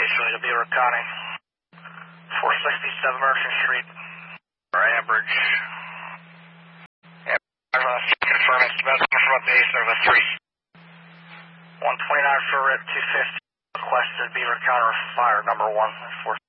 Officially to Beaver County. 467 Merchant Street. Or Ambridge. Confirming specimen from a base of a 3. 129 for red 250. Requested Beaver County fire number 1.